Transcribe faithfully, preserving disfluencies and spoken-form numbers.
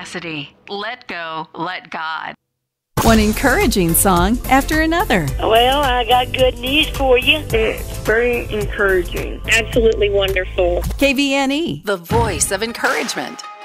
Cassidy. Let go, let God. One encouraging song after another. Well, I got good news for you. It's very encouraging. Absolutely wonderful. K V N E, the voice of encouragement.